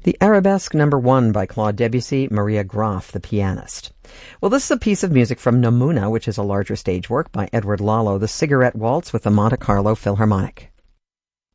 The Arabesque No. 1 by Claude Debussy, Maria Graf, the pianist. Well, this is a piece of music from Nomuna, which is a larger stage work by Edward Lalo, the Cigarette Waltz with the Monte Carlo Philharmonic.